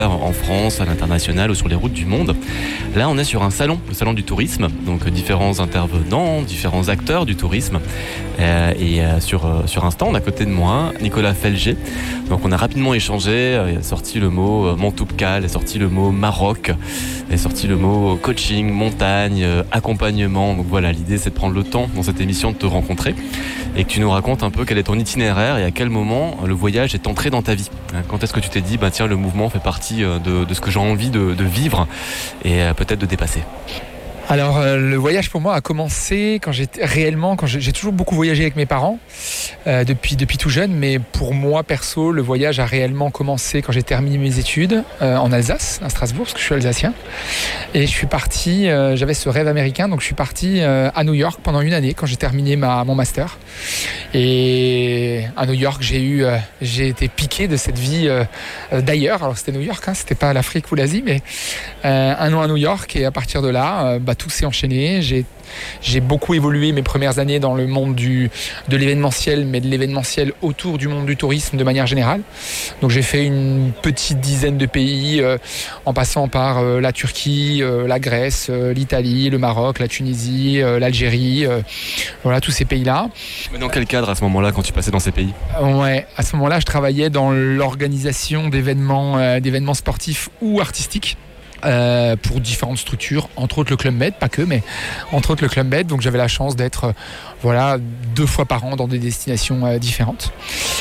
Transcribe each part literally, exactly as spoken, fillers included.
en France, à l'international ou sur les routes du monde. Là, on est sur un salon, le salon du tourisme, donc différents intervenants, différents acteurs du tourisme. Euh, et euh, sur, euh, sur un stand à côté de moi, Nicolas Felger. Donc on a rapidement échangé, il a sorti le mot euh, Montoubkal, il a sorti le mot Maroc, il a sorti le mot coaching, montagne, euh, accompagnement. Donc voilà, l'idée c'est de prendre le temps dans cette émission de te rencontrer et que tu nous racontes un peu quel est ton itinéraire et à quel moment le voyage est entré dans ta vie. Quand est-ce que tu t'es dit, bah tiens, le mouvement fait partie de, de ce que j'ai envie de, de vivre et euh, peut-être de dépasser? Alors euh, le voyage pour moi a commencé quand j'étais réellement, quand j'ai, j'ai toujours beaucoup voyagé avec mes parents euh, depuis, depuis tout jeune, mais pour moi perso le voyage a réellement commencé quand j'ai terminé mes études euh, en Alsace, à Strasbourg, parce que je suis alsacien, et je suis parti, euh, j'avais ce rêve américain, donc je suis parti euh, à New York pendant une année quand j'ai terminé ma, mon master, et à New York j'ai eu, euh, j'ai été piqué de cette vie euh, d'ailleurs. Alors c'était New York, hein, c'était pas l'Afrique ou l'Asie, mais euh, un an à New York, et à partir de là euh, bah, tout s'est enchaîné. J'ai, j'ai beaucoup évolué mes premières années dans le monde du, de l'événementiel, mais de l'événementiel autour du monde du tourisme de manière générale. Donc j'ai fait une petite dizaine de pays, euh, en passant par euh, la Turquie, euh, la Grèce, euh, l'Italie, le Maroc, la Tunisie, euh, l'Algérie, euh, voilà, tous ces pays-là. Mais dans quel cadre à ce moment-là, quand tu passais dans ces pays? Ouais, à ce moment-là, je travaillais dans l'organisation d'événements, euh, d'événements sportifs ou artistiques. Euh, pour différentes structures, entre autres le Club Med, pas que, mais entre autres le Club Med. Donc j'avais la chance d'être euh, voilà, deux fois par an dans des destinations euh, différentes.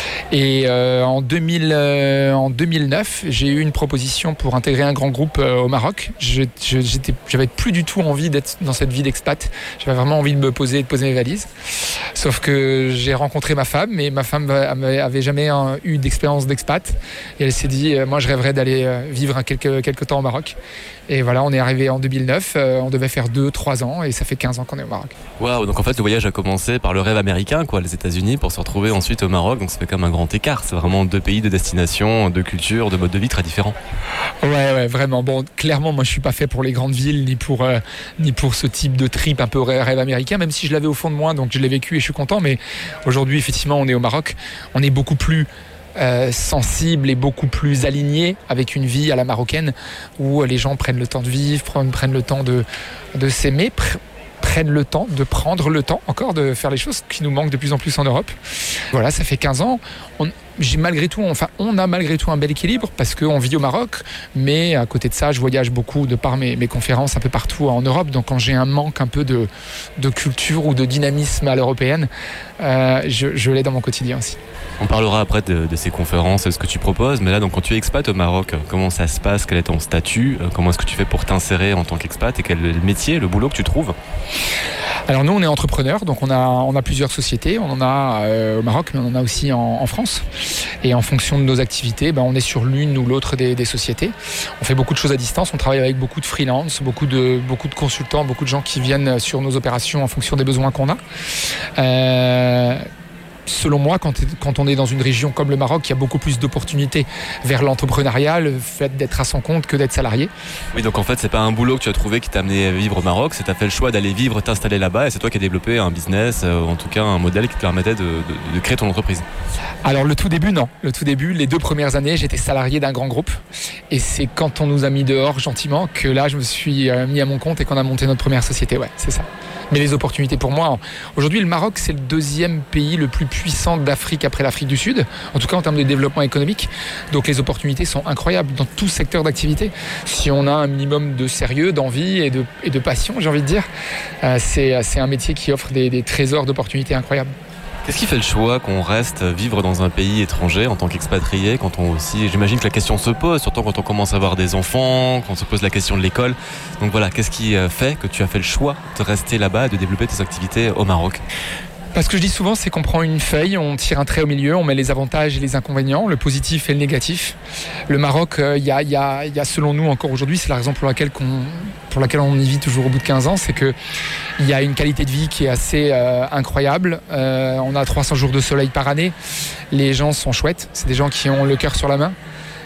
Et euh, en, deux mille, euh, en deux mille neuf, j'ai eu une proposition pour intégrer un grand groupe euh, au Maroc. Je, je, j'étais, j'avais plus du tout envie d'être dans cette vie d'expat. J'avais vraiment envie de me poser, de poser mes valises. Sauf que j'ai rencontré ma femme, mais ma femme avait jamais hein, eu d'expérience d'expat. Et elle s'est dit, euh, moi je rêverais d'aller euh, vivre quelques, quelques temps au Maroc. Et voilà, on est arrivé en deux mille neuf, euh, on devait faire deux trois ans et ça fait quinze ans qu'on est au Maroc. Waouh, donc en fait le voyage a commencé par le rêve américain, quoi, les États-Unis, pour se retrouver ensuite au Maroc, donc ça fait quand même un grand écart. C'est vraiment deux pays, de destination, de culture, de mode de vie très différents. Ouais, ouais, vraiment. Bon, clairement, moi je suis pas fait pour les grandes villes, ni pour, euh, ni pour ce type de trip un peu rêve américain, même si je l'avais au fond de moi, donc je l'ai vécu et je suis content. Mais aujourd'hui, effectivement, on est au Maroc, on est beaucoup plus Euh, sensible et beaucoup plus aligné avec une vie à la marocaine où les gens prennent le temps de vivre, prennent, prennent le temps de, de s'aimer, pr- prennent le temps de prendre le temps encore de faire les choses qui nous manquent de plus en plus en Europe. Voilà, ça fait quinze ans. On, j'ai malgré tout, enfin, on a malgré tout un bel équilibre parce qu'on vit au Maroc, mais à côté de ça, je voyage beaucoup de par mes, mes conférences un peu partout en Europe. Donc quand j'ai un manque un peu de, de culture ou de dynamisme à l'européenne, euh, je, je l'ai dans mon quotidien aussi. On parlera après de, de ces conférences, de ce que tu proposes, mais là, donc, quand tu es expat au Maroc, comment ça se passe? Quel est ton statut? Comment est-ce que tu fais pour t'insérer en tant qu'expat? Et quel est le métier, le boulot que tu trouves? Alors nous, on est entrepreneurs, donc on a, on a plusieurs sociétés. On en a euh, au Maroc, mais on en a aussi en, en France. Et en fonction de nos activités, ben, on est sur l'une ou l'autre des, des sociétés. On fait beaucoup de choses à distance. On travaille avec beaucoup de freelance, beaucoup de, beaucoup de consultants, beaucoup de gens qui viennent sur nos opérations en fonction des besoins qu'on a. Euh, Selon moi, quand, quand on est dans une région comme le Maroc, il y a beaucoup plus d'opportunités vers l'entrepreneuriat, le fait d'être à son compte que d'être salarié. Oui, donc en fait, c'est pas un boulot que tu as trouvé qui t'a amené à vivre au Maroc, c'est que tu as fait le choix d'aller vivre, t'installer là-bas, et c'est toi qui as développé un business, euh, en tout cas un modèle qui te permettait de, de, de créer ton entreprise. Alors le tout début, non. Le tout début, les deux premières années, j'étais salarié d'un grand groupe. Et c'est quand on nous a mis dehors gentiment que là, je me suis mis à mon compte et qu'on a monté notre première société. Ouais, c'est ça. Mais les opportunités pour moi, aujourd'hui le Maroc c'est le deuxième pays le plus puissant d'Afrique après l'Afrique du Sud, en tout cas en termes de développement économique. Donc les opportunités sont incroyables dans tout secteur d'activité. Si on a un minimum de sérieux, d'envie et de, et de passion, j'ai envie de dire, euh, c'est, c'est un métier qui offre des, des trésors d'opportunités incroyables. Qu'est-ce qui fait le choix qu'on reste vivre dans un pays étranger en tant qu'expatrié, quand on aussi, j'imagine que la question se pose, surtout quand on commence à avoir des enfants, quand on se pose la question de l'école. Donc voilà, qu'est-ce qui fait que tu as fait le choix de rester là-bas et de développer tes activités au Maroc? Ce que je dis souvent, c'est qu'on prend une feuille, on tire un trait au milieu, on met les avantages et les inconvénients, le positif et le négatif. Le Maroc, il euh, y, a, y, a, y a selon nous encore aujourd'hui, c'est la raison pour laquelle, qu'on, pour laquelle on y vit toujours au bout de quinze ans, c'est qu'il y a une qualité de vie qui est assez euh, incroyable. Euh, on a trois cents jours de soleil par année, les gens sont chouettes, c'est des gens qui ont le cœur sur la main.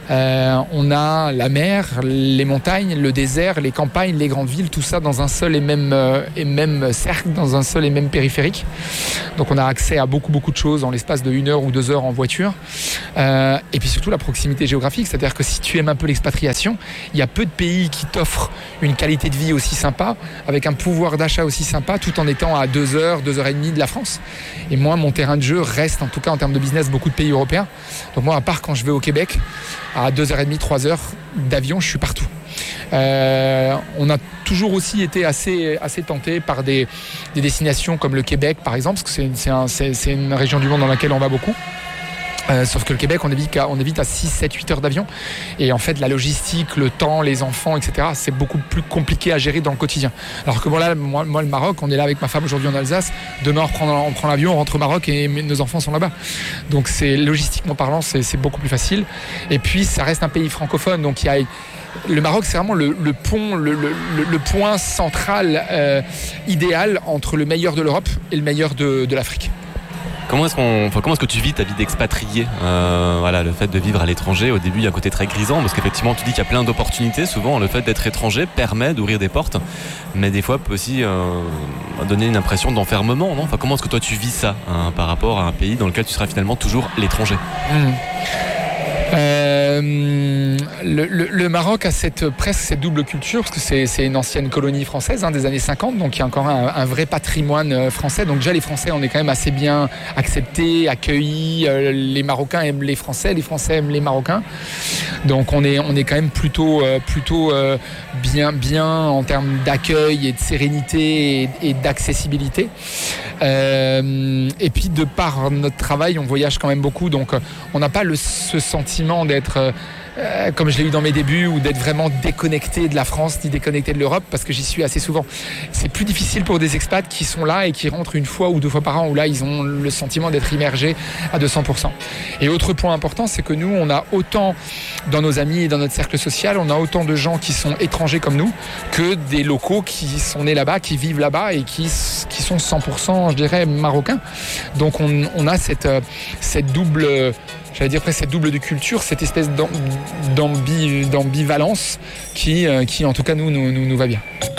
Euh, on a la mer, les montagnes, le désert, les campagnes, les grandes villes, tout ça dans un seul et même, euh, et même cercle, dans un seul et même périphérique. Donc on a accès à beaucoup beaucoup de choses en l'espace de une heure ou deux heures en voiture. Euh, et puis surtout la proximité géographique, c'est-à-dire que si tu aimes un peu l'expatriation, il y a peu de pays qui t'offrent une qualité de vie aussi sympa, avec un pouvoir d'achat aussi sympa, tout en étant à deux heures, deux heures et demie de la France. Et moi, mon terrain de jeu reste, en tout cas en termes de business, beaucoup de pays européens. Donc moi, à part quand je vais au Québec, à deux heures trente, trois heures d'avion, je suis partout. Euh, on a toujours aussi été assez, assez tenté par des, des destinations comme le Québec, par exemple, parce que c'est, c'est, un, c'est, c'est une région du monde dans laquelle on va beaucoup. Euh, sauf que le Québec, on évite à, on évite à six, sept, huit heures d'avion. Et en fait, la logistique, le temps, les enfants, et cetera, c'est beaucoup plus compliqué à gérer dans le quotidien. Alors que bon, là, moi, moi, le Maroc, on est là avec ma femme aujourd'hui en Alsace. Demain, on prend, on prend l'avion, on rentre au Maroc et nos enfants sont là-bas. Donc, c'est, logistiquement parlant, c'est, c'est beaucoup plus facile. Et puis, ça reste un pays francophone. Donc, il y a... Le Maroc, c'est vraiment le, le pont, le, le, le point central euh, idéal entre le meilleur de l'Europe et le meilleur de, de l'Afrique. Comment est-ce, qu'on, enfin, comment est-ce que tu vis ta vie d'expatrié, euh, voilà, le fait de vivre à l'étranger, au début il y a un côté très grisant, parce qu'effectivement tu dis qu'il y a plein d'opportunités, souvent le fait d'être étranger permet d'ouvrir des portes, mais des fois peut aussi euh, donner une impression d'enfermement, non ? Enfin, comment est-ce que toi tu vis ça, hein, par rapport à un pays dans lequel tu seras finalement toujours l'étranger ? mmh. Euh, le, le, le Maroc a cette, presque cette double culture, parce que c'est, c'est une ancienne colonie française hein, des années cinquante, donc il y a encore un, un vrai patrimoine français. Donc déjà les Français, on est quand même assez bien acceptés, accueillis. Euh, les Marocains aiment les Français, les Français aiment les Marocains. Donc on est, on est quand même plutôt, euh, plutôt euh, bien, bien en termes d'accueil et de sérénité et, et d'accessibilité. Euh, et puis de par notre travail, on voyage quand même beaucoup, donc on n'a pas le, ce sentiment d'être, euh, comme je l'ai eu dans mes débuts, ou d'être vraiment déconnecté de la France ni déconnecté de l'Europe, parce que j'y suis assez souvent. C'est plus difficile pour des expats qui sont là et qui rentrent une fois ou deux fois par an, où là ils ont le sentiment d'être immergés à deux cents pour cent. Et autre point important, c'est que nous, on a autant dans nos amis et dans notre cercle social, on a autant de gens qui sont étrangers comme nous que des locaux qui sont nés là-bas, qui vivent là-bas et qui, qui sont cent pour cent, je dirais, marocains. Donc on, on a cette, cette double, j'allais dire presque cette double de culture, cette espèce d'ambi, d'ambivalence qui, qui en tout cas nous, nous, nous, nous va bien.